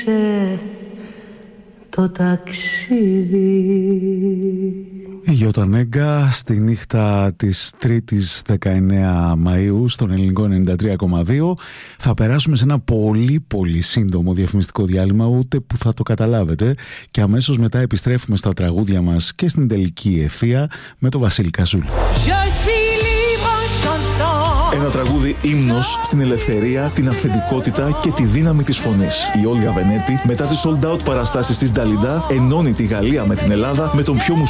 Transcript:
το ταξίδι. Η Γιώτα Νέγκα στη νύχτα της 3ης 19 Μαΐου στον ελληνικό 93,2. Θα περάσουμε σε ένα πολύ σύντομο διαφημιστικό διάλειμμα, ούτε που θα το καταλάβετε, και αμέσως μετά επιστρέφουμε στα τραγούδια μας και στην τελική ευθεία με το Βασίλη Καζούλη. Ένα τραγούδι ύμνος στην ελευθερία, την αυθεντικότητα και τη δύναμη της φωνής. Η Όλγα Βενέτη, μετά τις sold out παραστάσεις της Νταλιντά, ενώνει τη Γαλλία με την Ελλάδα με τον πιο